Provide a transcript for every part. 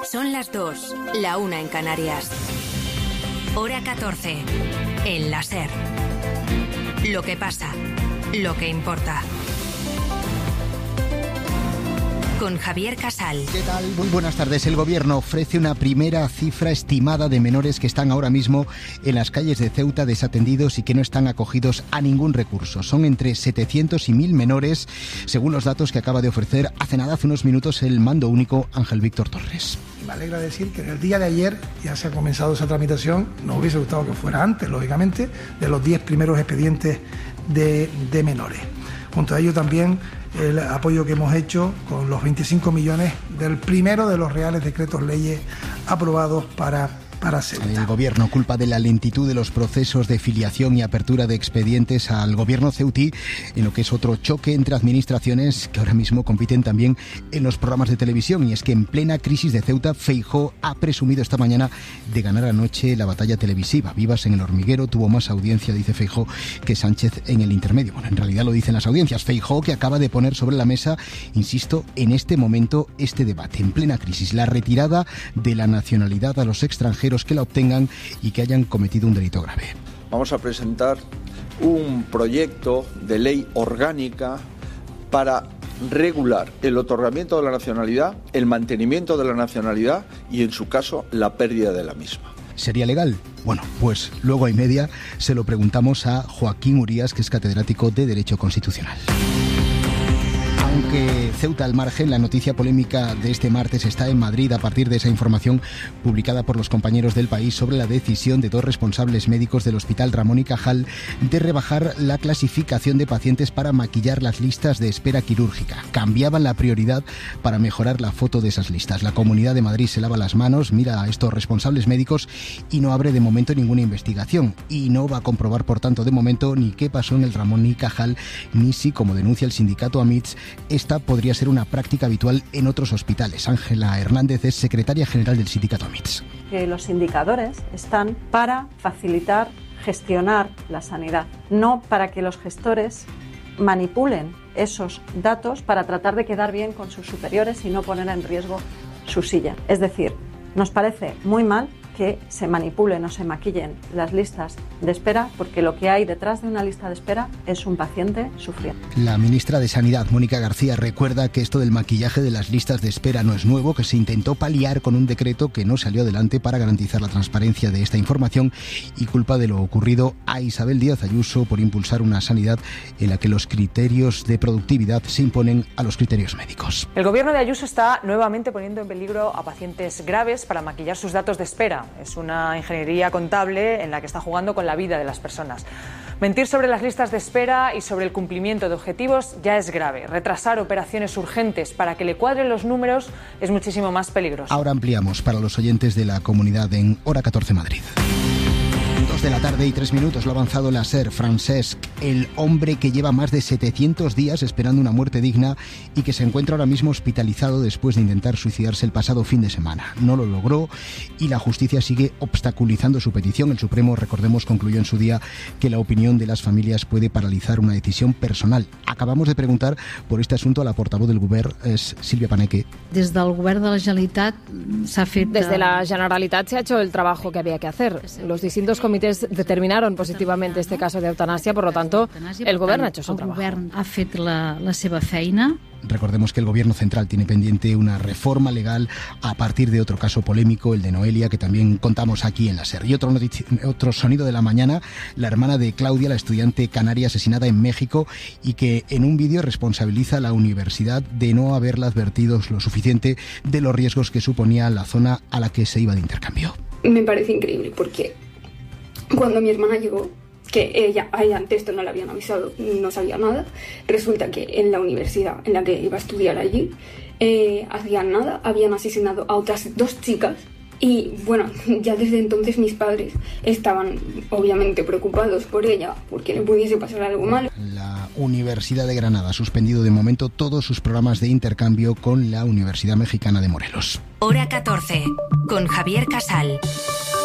Son las 2, la 1 en Canarias. Hora 14, en la SER. Lo que pasa, lo que importa. Con Javier Casal. ¿Qué tal? Muy buenas tardes. El Gobierno ofrece una primera cifra estimada de menores que están ahora mismo en las calles de Ceuta desatendidos y que no están acogidos a ningún recurso. Son entre 700 y 1000 menores, según los datos que acaba de ofrecer hace unos minutos el mando único Ángel Víctor Torres. Me alegra decir que en el día de ayer ya se ha comenzado esa tramitación. Nos hubiese gustado que fuera antes, lógicamente, de los 10 primeros expedientes de menores. Junto a ello también el apoyo que hemos hecho con los 25 millones del primero de los reales decretos leyes aprobados para Ceuta. El Gobierno culpa de la lentitud de los procesos de filiación y apertura de expedientes al Gobierno ceutí, en lo que es otro choque entre administraciones que ahora mismo compiten también en los programas de televisión. Y es que en plena crisis de Ceuta, Feijóo ha presumido esta mañana de ganar anoche la batalla televisiva. Vivas en el Hormiguero tuvo más audiencia, dice Feijóo, que Sánchez en el intermedio. Bueno, en realidad lo dicen las audiencias. Feijóo, que acaba de poner sobre la mesa, insisto, en este momento este debate. En plena crisis, la retirada de la nacionalidad a los extranjeros que la obtengan y que hayan cometido un delito grave. Vamos a presentar un proyecto de ley orgánica para regular el otorgamiento de la nacionalidad, el mantenimiento de la nacionalidad y, en su caso, la pérdida de la misma. ¿Sería legal? Bueno, pues luego a y media se lo preguntamos a Joaquín Urías, que es catedrático de Derecho Constitucional. Aunque Ceuta al margen, la noticia polémica de este martes está en Madrid a partir de esa información publicada por los compañeros del País sobre la decisión de 2 responsables médicos del Hospital Ramón y Cajal de rebajar la clasificación de pacientes para maquillar las listas de espera quirúrgica. Cambiaban la prioridad para mejorar la foto de esas listas. La Comunidad de Madrid se lava las manos, mira a estos responsables médicos y no abre de momento ninguna investigación. Y no va a comprobar, por tanto, de momento ni qué pasó en el Ramón y Cajal, ni si, como denuncia el sindicato AMITS, esta podría ser una práctica habitual en otros hospitales. Ángela Hernández es secretaria general del sindicato AMITS. Los indicadores están para facilitar, gestionar la sanidad, no para que los gestores manipulen esos datos para tratar de quedar bien con sus superiores y no poner en riesgo su silla. Es decir, nos parece muy mal que se manipulen o se maquillen las listas de espera, porque lo que hay detrás de una lista de espera es un paciente sufriendo. La ministra de Sanidad, Mónica García, recuerda que esto del maquillaje de las listas de espera no es nuevo, que se intentó paliar con un decreto que no salió adelante para garantizar la transparencia de esta información, y culpa de lo ocurrido a Isabel Díaz Ayuso por impulsar una sanidad en la que los criterios de productividad se imponen a los criterios médicos. El gobierno de Ayuso está nuevamente poniendo en peligro a pacientes graves para maquillar sus datos de espera. Es una ingeniería contable en la que está jugando con la vida de las personas. Mentir sobre las listas de espera y sobre el cumplimiento de objetivos ya es grave. Retrasar operaciones urgentes para que le cuadren los números es muchísimo más peligroso. Ahora ampliamos para los oyentes de la comunidad en Hora 14 Madrid. 2 de la tarde y 3 minutos, lo ha avanzado la SER. Francesc, el hombre que lleva más de 700 días esperando una muerte digna y que se encuentra ahora mismo hospitalizado después de intentar suicidarse el pasado fin de semana. No lo logró y la justicia sigue obstaculizando su petición. El Supremo, recordemos, concluyó en su día que la opinión de las familias puede paralizar una decisión personal. Acabamos de preguntar por este asunto a la portavoz del Govern, es Sílvia Paneque. Desde el Govern de la Generalitat se ha fet... Desde la Generalitat se ha hecho el trabajo que había que hacer. Los distintos comités determinaron positivamente este caso de eutanasia, por lo tanto, el Govern ha hecho su trabajo. El Govern ha fet la seva feina. Recordemos que el Gobierno central tiene pendiente una reforma legal a partir de otro caso polémico, el de Noelia, que también contamos aquí en la SER. Y otro sonido de la mañana, la hermana de Claudia, la estudiante canaria asesinada en México, y que en un vídeo responsabiliza a la universidad de no haberla advertido lo suficiente de los riesgos que suponía la zona a la que se iba de intercambio. Me parece increíble porque cuando mi hermana llegó, que ella antes esto no le habían avisado, no sabía nada, resulta que en la universidad en la que iba a estudiar allí, hacían nada, habían asesinado a otras 2 chicas y bueno, ya desde entonces mis padres estaban obviamente preocupados por ella, porque le pudiese pasar algo malo. La Universidad de Granada ha suspendido de momento todos sus programas de intercambio con la Universidad Mexicana de Morelos. Hora 14, con Javier Casal.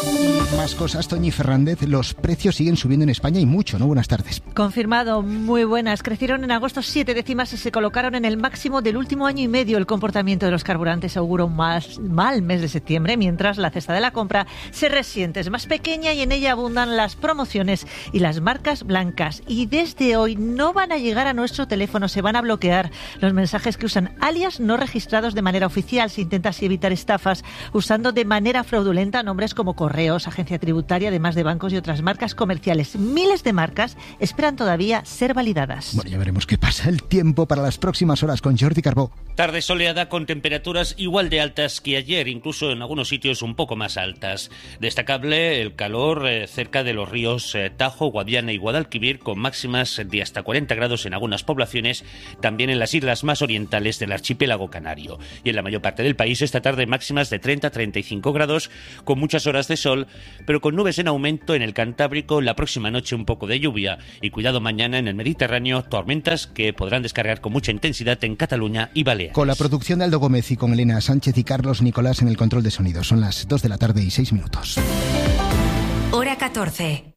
Y más cosas, Toñi Fernández, los precios siguen subiendo en España y mucho, ¿no? Buenas tardes. Confirmado, muy buenas. Crecieron en agosto 7 décimas y se colocaron en el máximo del último año y medio. El comportamiento de los carburantes augura un mal mes de septiembre, mientras la cesta de la compra se resiente. Es más pequeña y en ella abundan las promociones y las marcas blancas. Y desde hoy no van a llegar a nuestro teléfono, se van a bloquear los mensajes que usan alias no registrados de manera oficial. Se intenta así evitar estafas usando de manera fraudulenta nombres como Correos, Agencia Tributaria, además de bancos y otras marcas comerciales. Miles de marcas esperan todavía ser validadas. Bueno, ya veremos qué pasa. El tiempo para las próximas horas con Jordi Carbó. Tarde soleada con temperaturas igual de altas que ayer, incluso en algunos sitios un poco más altas. Destacable el calor cerca de los ríos Tajo, Guadiana y Guadalquivir, con máximas de hasta 40 grados en algunas poblaciones, también en las islas más orientales del archipiélago canario. Y en la mayor parte del país esta tarde máximas de 30-35 grados, con muchas horas de sol, pero con nubes en aumento en el Cantábrico. La próxima noche un poco de lluvia y cuidado mañana en el Mediterráneo, tormentas que podrán descargar con mucha intensidad en Cataluña y Baleares. Con la producción de Aldo Gómez y con Elena Sánchez y Carlos Nicolás en el control de sonido. Son las 2 de la tarde y 6 minutos. Hora 14.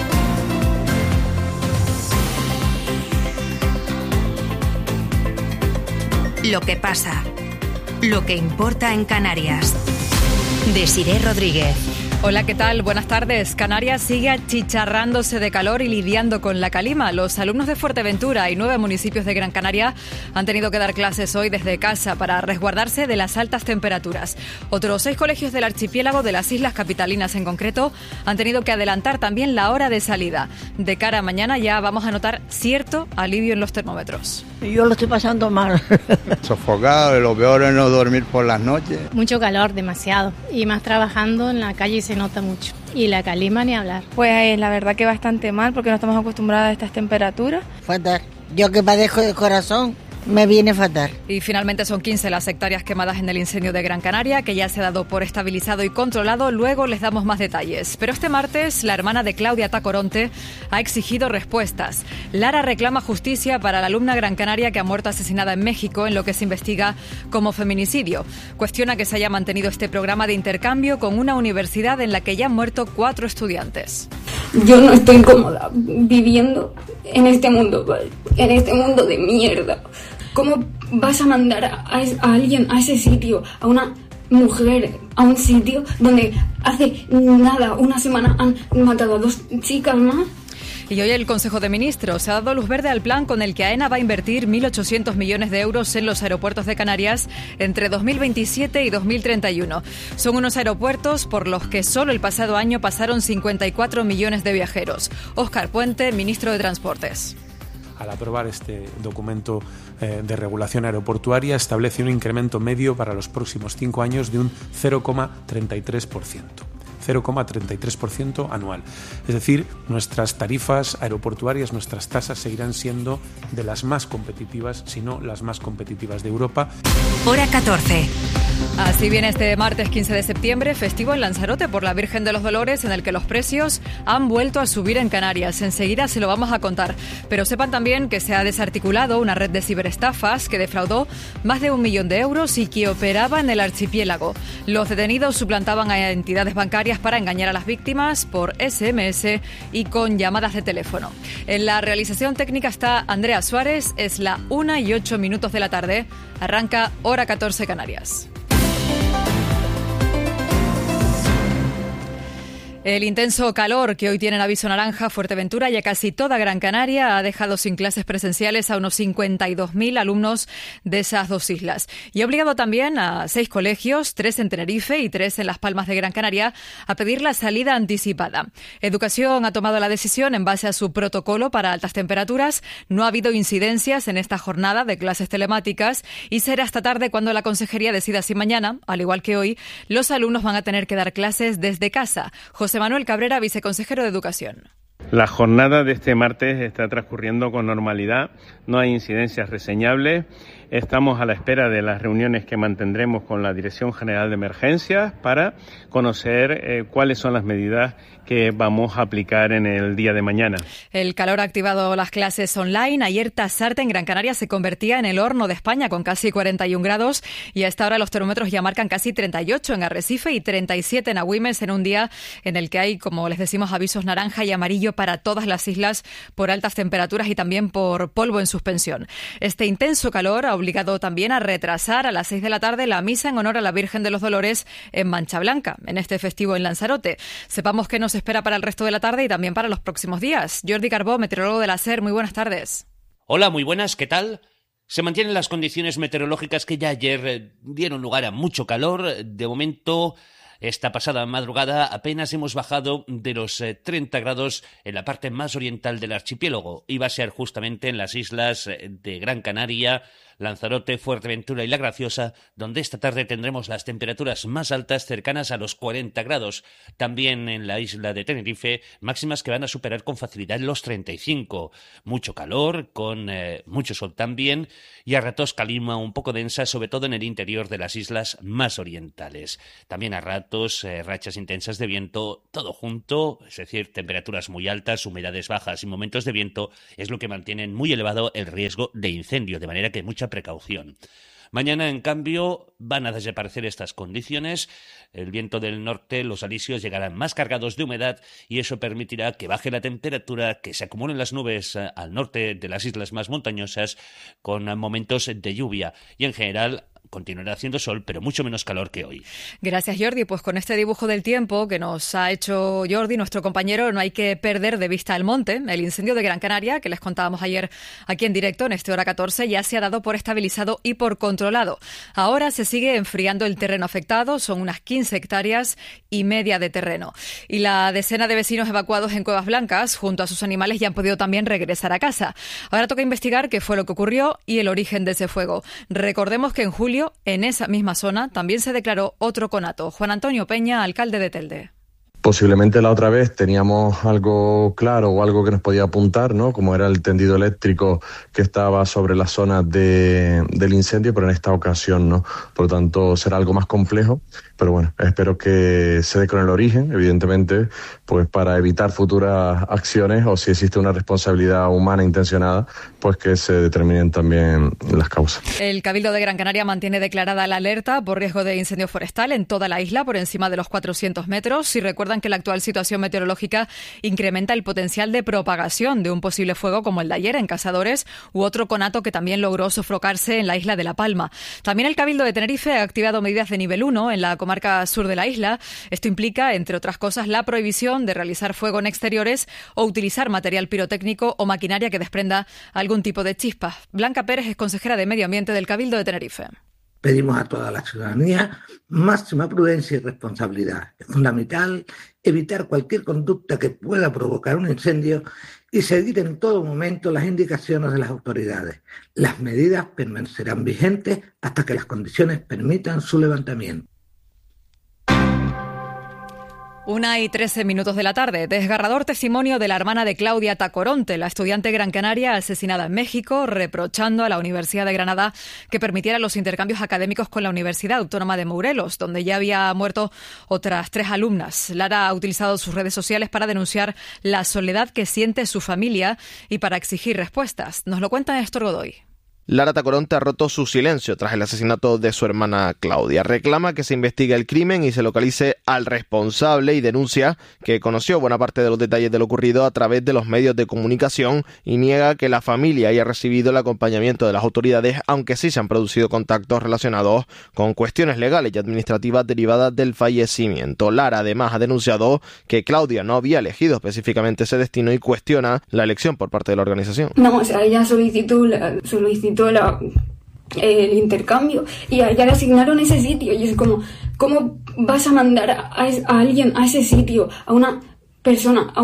Lo que pasa, lo que importa en Canarias. Desiré Rodríguez. Hola, ¿qué tal? Buenas tardes. Canarias sigue achicharrándose de calor y lidiando con la calima. Los alumnos de Fuerteventura y 9 municipios de Gran Canaria han tenido que dar clases hoy desde casa para resguardarse de las altas temperaturas. Otros 6 colegios del archipiélago, de las islas capitalinas en concreto, han tenido que adelantar también la hora de salida. De cara a mañana ya vamos a notar cierto alivio en los termómetros. Yo lo estoy pasando mal. Sofocado, y lo peor es no dormir por las noches. Mucho calor, demasiado. Y más trabajando en la calle se nota mucho. Y la calima ni hablar. Pues la verdad que bastante mal porque no estamos acostumbrados a estas temperaturas. Fatal. Yo que padezco de corazón, me viene fatal. Y finalmente son 15 las hectáreas quemadas en el incendio de Gran Canaria, que ya se ha dado por estabilizado y controlado. Luego les damos más detalles. Pero este martes, la hermana de Claudia Tacoronte ha exigido respuestas. Lara reclama justicia para la alumna gran canaria que ha muerto asesinada en México, en lo que se investiga como feminicidio. Cuestiona que se haya mantenido este programa de intercambio con una universidad en la que ya han muerto 4 estudiantes. Yo no estoy cómoda viviendo en este mundo de mierda. ¿Cómo vas a mandar a alguien a ese sitio, a una mujer, a un sitio donde hace nada, una semana han matado a 2 chicas más? Y hoy el Consejo de Ministros ha dado luz verde al plan con el que AENA va a invertir 1.800 millones de euros en los aeropuertos de Canarias entre 2027 y 2031. Son unos aeropuertos por los que solo el pasado año pasaron 54 millones de viajeros. Óscar Puente, ministro de Transportes. Al aprobar este documento de regulación aeroportuaria, establece un incremento medio para los próximos 5 años de un 0,33%. 0,33% anual. Es decir, nuestras tarifas aeroportuarias, nuestras tasas seguirán siendo de las más competitivas, si no las más competitivas de Europa. Hora 14. Así viene este martes 15 de septiembre, festivo en Lanzarote por la Virgen de los Dolores, en el que los precios han vuelto a subir en Canarias. Enseguida se lo vamos a contar. Pero sepan también que se ha desarticulado una red de ciberestafas que defraudó más de 1 millón de euros y que operaba en el archipiélago. Los detenidos suplantaban a entidades bancarias para engañar a las víctimas por SMS y con llamadas de teléfono. En la realización técnica está Andrea Suárez. Es la 1:08 de la tarde. Arranca Hora 14 Canarias. El intenso calor que hoy tiene en aviso naranja Fuerteventura y a casi toda Gran Canaria ha dejado sin clases presenciales a unos 52.000 alumnos de esas 2 islas. Y ha obligado también a 6 colegios, 3 en Tenerife y 3 en Las Palmas de Gran Canaria, a pedir la salida anticipada. Educación ha tomado la decisión en base a su protocolo para altas temperaturas. No ha habido incidencias en esta jornada de clases telemáticas y será esta tarde cuando la consejería decida si mañana, al igual que hoy, los alumnos van a tener que dar clases desde casa. José Manuel Cabrera, viceconsejero de Educación. La jornada de este martes está transcurriendo con normalidad, no hay incidencias reseñables estamos a la espera de las reuniones que mantendremos con la Dirección General de Emergencias para conocer cuáles son las medidas que vamos a aplicar en el día de mañana. El calor ha activado las clases online. Ayer Tasarte, en Gran Canaria, se convertía en el horno de España con casi 41 grados y a esta hora los termómetros ya marcan casi 38 en Arrecife y 37 en Agüimes, en un día en el que hay, como les decimos, avisos naranja y amarillo para todas las islas por altas temperaturas y también por polvo en suspensión. Este intenso calor ha obligado también a retrasar a las 6 de la tarde la misa en honor a la Virgen de los Dolores en Mancha Blanca, en este festivo en Lanzarote. Sepamos qué nos espera para el resto de la tarde y también para los próximos días. Jordi Carbó, meteorólogo de la SER, muy buenas tardes. Hola, muy buenas, ¿qué tal? Se mantienen las condiciones meteorológicas que ya ayer dieron lugar a mucho calor. De momento, esta pasada madrugada apenas hemos bajado de los 30 grados en la parte más oriental del archipiélago. Iba a ser justamente en las islas de Gran Canaria, Lanzarote, Fuerteventura y La Graciosa, donde esta tarde tendremos las temperaturas más altas cercanas a los 40 grados. También en la isla de Tenerife, máximas que van a superar con facilidad los 35. Mucho calor, con mucho sol también, y a ratos calima un poco densa, sobre todo en el interior de las islas más orientales. También a ratos rachas intensas de viento, todo junto, es decir, temperaturas muy altas, humedades bajas y momentos de viento, es lo que mantienen muy elevado el riesgo de incendio, de manera que mucha precaución. Mañana, en cambio, van a desaparecer estas condiciones. El viento del norte, los alisios llegarán más cargados de humedad y eso permitirá que baje la temperatura, que se acumulen las nubes al norte de las islas más montañosas con momentos de lluvia y, en general, continuará haciendo sol, pero mucho menos calor que hoy. Gracias, Jordi. Pues con este dibujo del tiempo que nos ha hecho Jordi, nuestro compañero, no hay que perder de vista el monte. El incendio de Gran Canaria, que les contábamos ayer aquí en directo, en este hora 14, ya se ha dado por estabilizado y por controlado. Ahora se sigue enfriando el terreno afectado, son unas 15 hectáreas y media de terreno. Y la decena de vecinos evacuados en Cuevas Blancas, junto a sus animales, ya han podido también regresar a casa. Ahora toca investigar qué fue lo que ocurrió y el origen de ese fuego. Recordemos que en julio, en esa misma zona, también se declaró otro conato. Juan Antonio Peña, alcalde de Telde. Posiblemente la otra vez teníamos algo claro o algo que nos podía apuntar, ¿no? Como era el tendido eléctrico que estaba sobre la zona del incendio, pero en esta ocasión no. Por lo tanto, será algo más complejo. Pero bueno, espero que se dé con el origen, evidentemente, pues para evitar futuras acciones o si existe una responsabilidad humana intencionada, pues que se determinen también las causas. El Cabildo de Gran Canaria mantiene declarada la alerta por riesgo de incendio forestal en toda la isla por encima de los 400 metros. Y recuerdan que la actual situación meteorológica incrementa el potencial de propagación de un posible fuego como el de ayer en Cazadores u otro conato que también logró sofocarse en la isla de La Palma. También el Cabildo de Tenerife ha activado medidas de nivel 1 en la comarca sur de la isla. Esto implica, entre otras cosas, la prohibición de realizar fuego en exteriores o utilizar material pirotécnico o maquinaria que desprenda algún tipo de chispas. Blanca Pérez es consejera de Medio Ambiente del Cabildo de Tenerife. Pedimos a toda la ciudadanía máxima prudencia y responsabilidad. Es fundamental evitar cualquier conducta que pueda provocar un incendio y seguir en todo momento las indicaciones de las autoridades. Las medidas permanecerán vigentes hasta que las condiciones permitan su levantamiento. 1:13 de la tarde. Desgarrador testimonio de la hermana de Claudia Tacoronte, la estudiante gran canaria asesinada en México, reprochando a la Universidad de Granada que permitiera los intercambios académicos con la Universidad Autónoma de Morelos, donde ya había muerto otras 3 alumnas. Lara ha utilizado sus redes sociales para denunciar la soledad que siente su familia y para exigir respuestas. Nos lo cuenta Néstor Godoy. Lara Tacoronte ha roto su silencio tras el asesinato de su hermana Claudia. Reclama que se investigue el crimen y se localice al responsable y denuncia que conoció buena parte de los detalles de lo ocurrido a través de los medios de comunicación y niega que la familia haya recibido el acompañamiento de las autoridades, aunque sí se han producido contactos relacionados con cuestiones legales y administrativas derivadas del fallecimiento. Lara además ha denunciado que Claudia no había elegido específicamente ese destino y cuestiona la elección por parte de la organización. No, o sea, ella solicitó el intercambio y a ella le asignaron ese sitio y es como, ¿cómo vas a mandar a alguien a ese sitio, a una persona, a una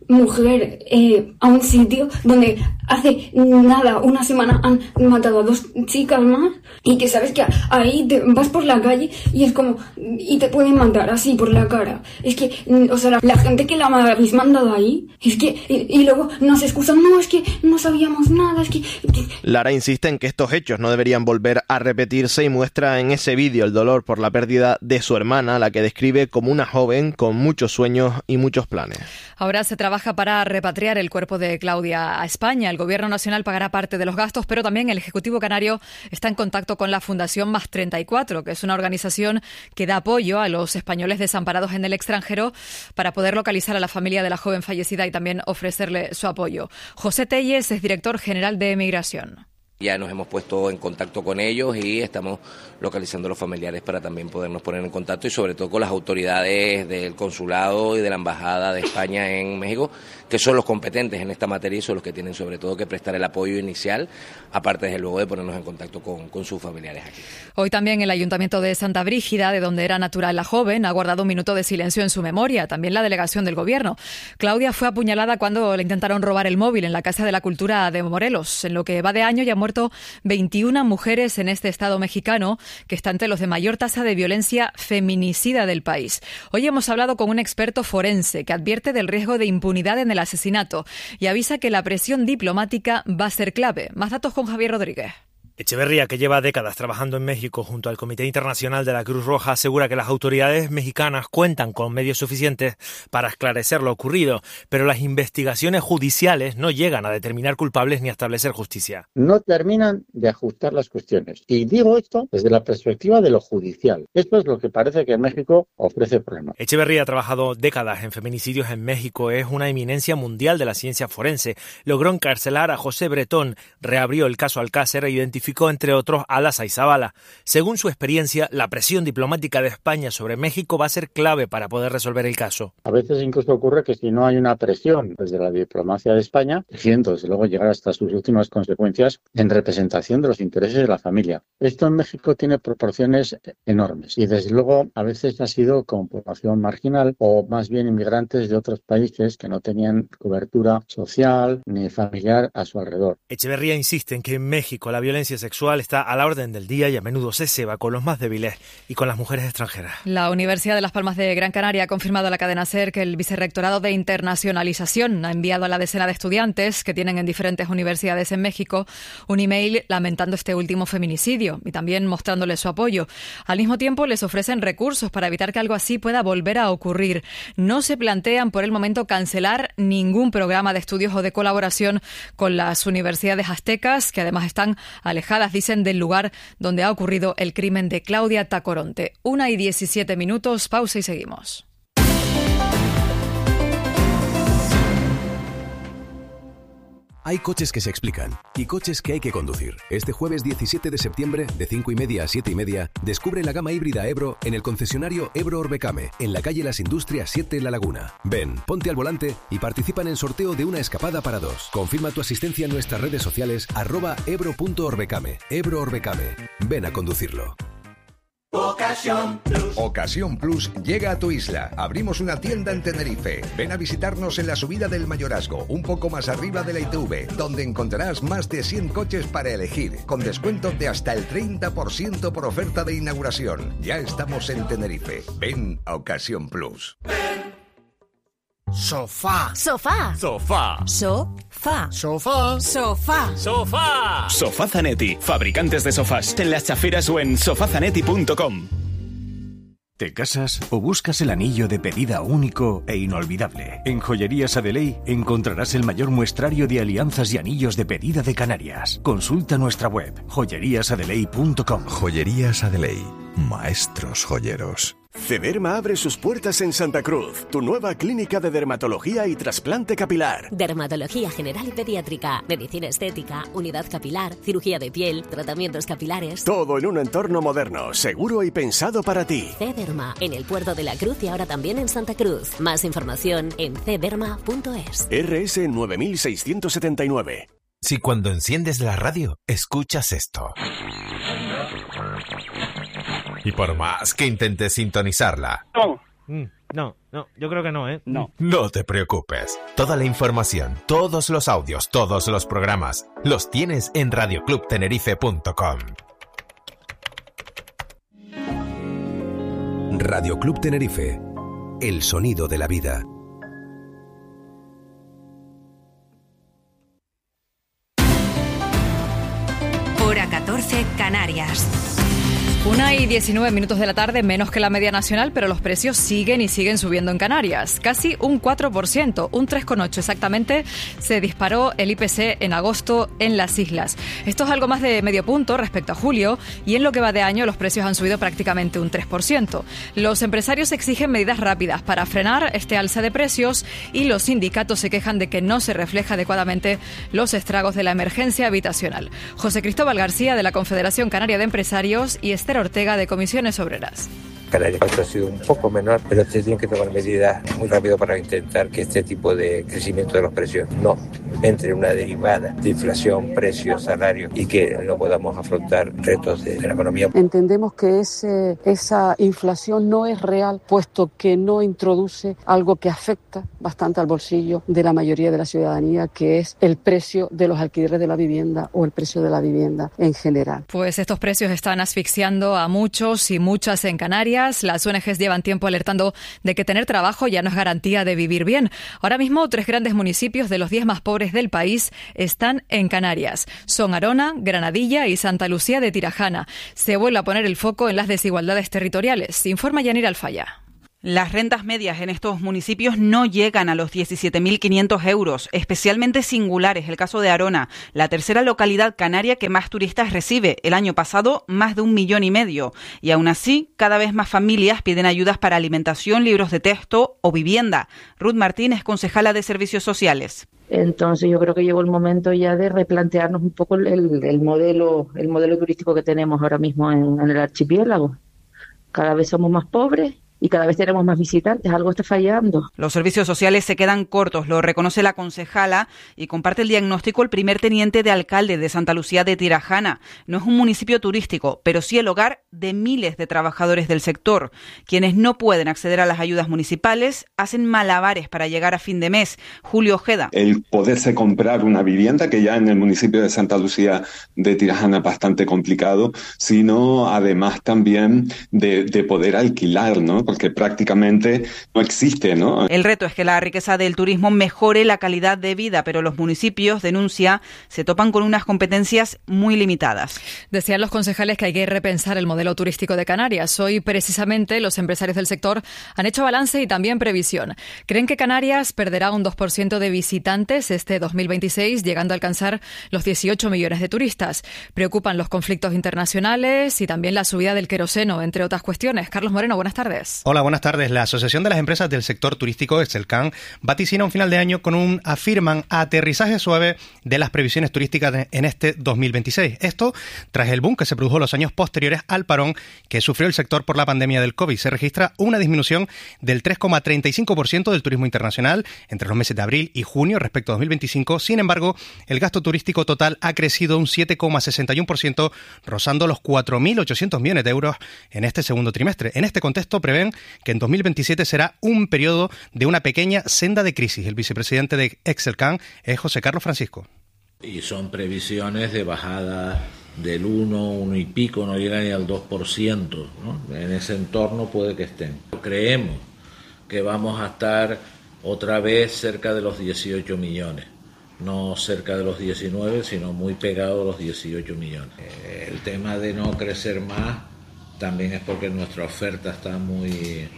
mujer a un sitio donde hace nada, una semana han matado a 2 chicas más, y que sabes que ahí te vas por la calle y es como, y te pueden matar así por la cara. Es que, o sea, la gente que la habéis mandado ahí, es que, y luego nos excusan, no, es que no sabíamos nada, es que... Lara insiste en que estos hechos no deberían volver a repetirse y muestra en ese vídeo el dolor por la pérdida de su hermana, la que describe como una joven con muchos sueños y muchos planes. Ahora se trabaja para repatriar el cuerpo de Claudia a España. El Gobierno Nacional pagará parte de los gastos, pero también el Ejecutivo Canario está en contacto con la Fundación Más 34, que es una organización que da apoyo a los españoles desamparados en el extranjero para poder localizar a la familia de la joven fallecida y también ofrecerle su apoyo. José Telles es director general de Migración. Ya nos hemos puesto en contacto con ellos y estamos localizando a los familiares para también podernos poner en contacto, y sobre todo con las autoridades del consulado y de la Embajada de España en México, que son los competentes en esta materia y son los que tienen sobre todo que prestar el apoyo inicial, aparte desde luego de ponernos en contacto con sus familiares aquí. Hoy también el Ayuntamiento de Santa Brígida, de donde era natural la joven, ha guardado un minuto de silencio en su memoria, también la delegación del Gobierno. Claudia fue apuñalada cuando le intentaron robar el móvil en la Casa de la Cultura de Morelos. En lo que va de año ya muerto 21 mujeres en este estado mexicano, que está entre los de mayor tasa de violencia feminicida del país. Hoy hemos hablado con un experto forense que advierte del riesgo de impunidad en el asesinato y avisa que la presión diplomática va a ser clave. Más datos con Javier Rodríguez. Echeverría, que lleva décadas trabajando en México junto al Comité Internacional de la Cruz Roja, asegura que las autoridades mexicanas cuentan con medios suficientes para esclarecer lo ocurrido, pero las investigaciones judiciales no llegan a determinar culpables ni a establecer justicia. No terminan de ajustar las cuestiones. Y digo esto desde la perspectiva de lo judicial. Esto es lo que parece que en México ofrece problemas. Echeverría ha trabajado décadas en feminicidios en México, es una eminencia mundial de la ciencia forense. Logró encarcelar a José Bretón, reabrió el caso Alcácer e identificó entre otros a Laza y Zavala. Según su experiencia, la presión diplomática de España sobre México va a ser clave para poder resolver el caso. A veces incluso ocurre que si no hay una presión desde la diplomacia de España, siento desde luego llegar hasta sus últimas consecuencias en representación de los intereses de la familia. Esto en México tiene proporciones enormes y desde luego a veces ha sido con población marginal o más bien inmigrantes de otros países que no tenían cobertura social ni familiar a su alrededor. Echeverría insiste en que en México la violencia sexual está a la orden del día y a menudo se ceba con los más débiles y con las mujeres extranjeras. La Universidad de Las Palmas de Gran Canaria ha confirmado a la cadena SER que el Vicerrectorado de Internacionalización ha enviado a la decena de estudiantes que tienen en diferentes universidades en México un email lamentando este último feminicidio y también mostrándole su apoyo. Al mismo tiempo les ofrecen recursos para evitar que algo así pueda volver a ocurrir. No se plantean por el momento cancelar ningún programa de estudios o de colaboración con las universidades aztecas, que además están alejadas, dicen, del lugar donde ha ocurrido el crimen de Claudia Tacoronte. 1:17, pausa y seguimos. Hay coches que se explican y coches que hay que conducir. Este jueves 17 de septiembre, de 5:30 a 7:30, descubre la gama híbrida Ebro en el concesionario Ebro Orbecame, en la calle Las Industrias 7 La Laguna. Ven, ponte al volante y participa en el sorteo de una escapada para 2. Confirma tu asistencia en nuestras redes sociales @ebro.orbecame. Ebro Orbecame. Ven a conducirlo. Ocasión Plus. Ocasión Plus llega a tu isla. Abrimos una tienda en Tenerife. Ven a visitarnos en la subida del Mayorazgo, un poco más arriba de la ITV, donde encontrarás más de 100 coches para elegir, con descuento de hasta el 30% por oferta de inauguración. Ya estamos en Tenerife. Ven a Ocasión Plus. Sofá. Sofá. Sofá. Sofá. Sofá. Sofá. Sofá. Sofá Zanetti, fabricantes de sofás, en Las Chafiras o en sofazanetti.com. ¿Te casas o buscas el anillo de pedida único e inolvidable? En Joyerías Adeley encontrarás el mayor muestrario de alianzas y anillos de pedida de Canarias. Consulta nuestra web, joyeriasadeley.com. Joyerías Adeley, maestros joyeros. Cederma abre sus puertas en Santa Cruz, tu nueva clínica de dermatología y trasplante capilar. Dermatología general y pediátrica, medicina estética, unidad capilar, cirugía de piel, tratamientos capilares. Todo en un entorno moderno, seguro y pensado para ti. Cederma, en el Puerto de la Cruz y ahora también en Santa Cruz. Más información en cederma.es. RS 9679. Si cuando enciendes la radio, escuchas esto. Y por más que intentes sintonizarla, No, yo creo que no, ¿eh? No te preocupes. Toda la información, todos los audios, todos los programas, los tienes en radioclubtenerife.com. Radio Club Tenerife, el sonido de la vida. Hora 14, Canarias. 1:19 de la tarde, menos que la media nacional, pero los precios siguen subiendo en Canarias. Casi un 4%, un 3,8% exactamente, se disparó el IPC en agosto en las islas. Esto es algo más de medio punto respecto a julio, y en lo que va de año los precios han subido prácticamente un 3%. Los empresarios exigen medidas rápidas para frenar este alza de precios, y los sindicatos se quejan de que no se refleja adecuadamente los estragos de la emergencia habitacional. José Cristóbal García, de la Confederación Canaria de Empresarios, y Esther Ortega, de Comisiones Obreras. Canarias ha sido un poco menor, pero se tienen que tomar medidas muy rápido para intentar que este tipo de crecimiento de los precios no entre en una derivada de inflación, precios, salarios, y que no podamos afrontar retos de la economía. Entendemos que esa inflación no es real, puesto que no introduce algo que afecta bastante al bolsillo de la mayoría de la ciudadanía, que es el precio de los alquileres de la vivienda o el precio de la vivienda en general. Pues estos precios están asfixiando a muchos y muchas en Canarias. Las ONGs llevan tiempo alertando de que tener trabajo ya no es garantía de vivir bien. Ahora mismo, 3 grandes municipios de los 10 más pobres del país están en Canarias. Son Arona, Granadilla y Santa Lucía de Tirajana. Se vuelve a poner el foco en las desigualdades territoriales, informa Yanira Alfaya. Las rentas medias en estos municipios no llegan a los 17.500 euros, especialmente singular es el caso de Arona, la tercera localidad canaria que más turistas recibe. El año pasado, más de 1,5 millones. Y aún así, cada vez más familias piden ayudas para alimentación, libros de texto o vivienda. Ruth Martínez, concejala de Servicios Sociales. Entonces yo creo que llegó el momento ya de replantearnos un poco el modelo turístico que tenemos ahora mismo en el archipiélago. Cada vez somos más pobres y cada vez tenemos más visitantes, algo está fallando. Los servicios sociales se quedan cortos, lo reconoce la concejala y comparte el diagnóstico el primer teniente de alcalde de Santa Lucía de Tirajana. No es un municipio turístico, pero sí el hogar de miles de trabajadores del sector. Quienes no pueden acceder a las ayudas municipales hacen malabares para llegar a fin de mes. Julio Ojeda. El poderse comprar una vivienda, que ya en el municipio de Santa Lucía de Tirajana es bastante complicado, sino además también de poder alquilar, ¿no? Porque prácticamente no existe, ¿no? El reto es que la riqueza del turismo mejore la calidad de vida, pero los municipios, denuncia, se topan con unas competencias muy limitadas. Decían los concejales que hay que repensar el modelo turístico de Canarias. Hoy, precisamente, los empresarios del sector han hecho balance y también previsión. Creen que Canarias perderá un 2% de visitantes este 2026, llegando a alcanzar los 18 millones de turistas. Preocupan los conflictos internacionales y también la subida del queroseno, entre otras cuestiones. Carlos Moreno, buenas tardes. Hola, buenas tardes. La Asociación de las Empresas del Sector Turístico, Excelcan, vaticina un final de año con un, afirman, aterrizaje suave de las previsiones turísticas en este 2026. Esto tras el boom que se produjo los años posteriores al parón que sufrió el sector por la pandemia del COVID. Se registra una disminución del 3,35% del turismo internacional entre los meses de abril y junio respecto a 2025. Sin embargo, el gasto turístico total ha crecido un 7,61%, rozando los 4.800 millones de euros en este segundo trimestre. En este contexto, prevén que en 2027 será un periodo de una pequeña senda de crisis. El vicepresidente de Excelcan es José Carlos Francisco. Y son previsiones de bajada del 1 y pico, no llega ni al 2%, ¿no? En ese entorno puede que estén. Creemos que vamos a estar otra vez cerca de los 18 millones. No cerca de los 19, sino muy pegado a los 18 millones. El tema de no crecer más también es porque nuestra oferta está muy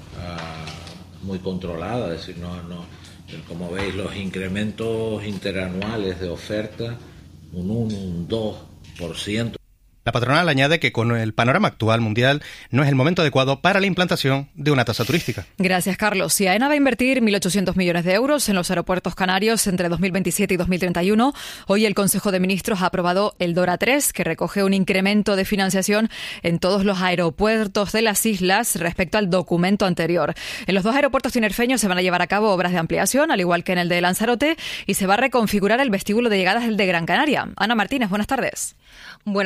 controlada, es decir, como veis, los incrementos interanuales de oferta, un 1, un 2%. La patronal añade que con el panorama actual mundial no es el momento adecuado para la implantación de una tasa turística. Gracias, Carlos. Si AENA va a invertir 1.800 millones de euros en los aeropuertos canarios entre 2027 y 2031, hoy el Consejo de Ministros ha aprobado el DORA 3, que recoge un incremento de financiación en todos los aeropuertos de las islas respecto al documento anterior. En los 2 aeropuertos tinerfeños se van a llevar a cabo obras de ampliación, al igual que en el de Lanzarote, y se va a reconfigurar el vestíbulo de llegadas del de Gran Canaria. Ana Martínez, buenas tardes. Buenas tardes.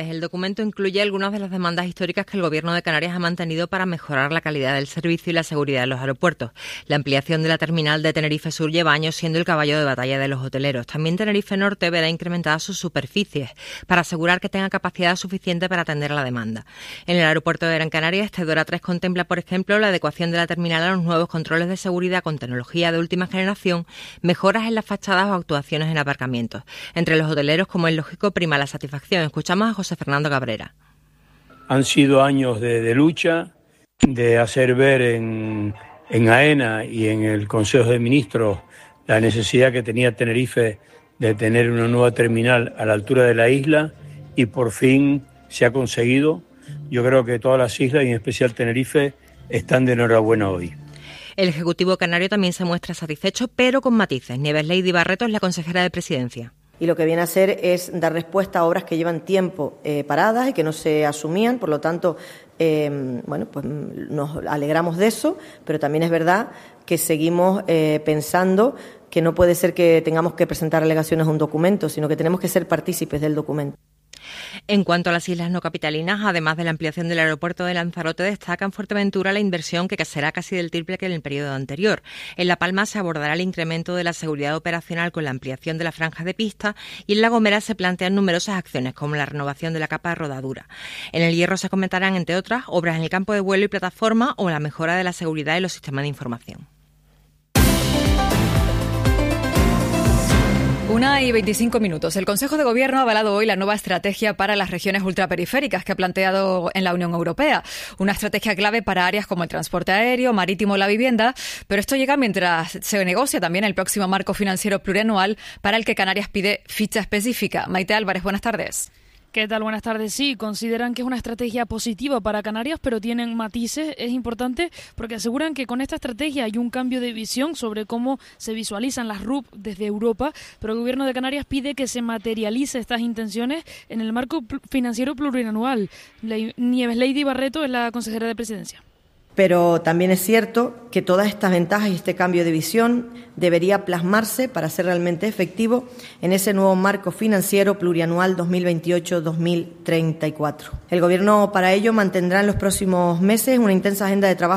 Canales. El documento incluye algunas de las demandas históricas que el Gobierno de Canarias ha mantenido para mejorar la calidad del servicio y la seguridad de los aeropuertos. La ampliación de la terminal de Tenerife Sur lleva años siendo el caballo de batalla de los hoteleros. También Tenerife Norte verá incrementadas sus superficies para asegurar que tenga capacidad suficiente para atender a la demanda. En el aeropuerto de Gran Canaria, Estedora 3 contempla, por ejemplo, la adecuación de la terminal a los nuevos controles de seguridad con tecnología de última generación, mejoras en las fachadas o actuaciones en aparcamientos. Entre los hoteleros, como es lógico, prima la satisfacción. Escuchamos a José Fernando Cabrera. Han sido años de lucha, de hacer ver en AENA y en el Consejo de Ministros la necesidad que tenía Tenerife de tener una nueva terminal a la altura de la isla, y por fin se ha conseguido. Yo creo que todas las islas, y en especial Tenerife, están de enhorabuena hoy. El Ejecutivo canario también se muestra satisfecho, pero con matices. Nieves Lady Barreto es la consejera de Presidencia. Y lo que viene a hacer es dar respuesta a obras que llevan tiempo paradas y que no se asumían. Por lo tanto, pues nos alegramos de eso, pero también es verdad que seguimos pensando que no puede ser que tengamos que presentar alegaciones a un documento, sino que tenemos que ser partícipes del documento. En cuanto a las islas no capitalinas, además de la ampliación del aeropuerto de Lanzarote, destaca en Fuerteventura la inversión que será casi del triple que en el periodo anterior. En La Palma se abordará el incremento de la seguridad operacional con la ampliación de la franja de pista, y en La Gomera se plantean numerosas acciones como la renovación de la capa de rodadura. En El Hierro se comentarán, entre otras, obras en el campo de vuelo y plataforma o la mejora de la seguridad y los sistemas de información. 1:25. El Consejo de Gobierno ha avalado hoy la nueva estrategia para las regiones ultraperiféricas que ha planteado en la Unión Europea. Una estrategia clave para áreas como el transporte aéreo, marítimo o la vivienda, pero esto llega mientras se negocia también el próximo marco financiero plurianual para el que Canarias pide ficha específica. Maite Álvarez, buenas tardes. ¿Qué tal? Buenas tardes. Sí, consideran que es una estrategia positiva para Canarias, pero tienen matices. Es importante porque aseguran que con esta estrategia hay un cambio de visión sobre cómo se visualizan las RUP desde Europa, pero el Gobierno de Canarias pide que se materialice estas intenciones en el marco financiero plurianual. Nieves Lady Barreto es la consejera de Presidencia. Pero también es cierto que todas estas ventajas y este cambio de visión debería plasmarse para ser realmente efectivo en ese nuevo marco financiero plurianual 2028-2034. El Gobierno para ello mantendrá en los próximos meses una intensa agenda de trabajo